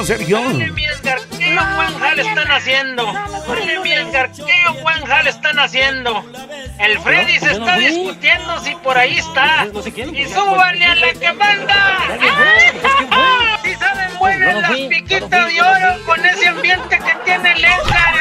pasó, Sergio? Mi Edgar, qué buen jale están haciendo. Mi Edgar, qué buen jale están haciendo. El Freddy se está discutiendo si por ahí está. Y súbanle a la que manda. Si saben, mueven las piquitas de oro con ese ambiente que tiene el Edgar.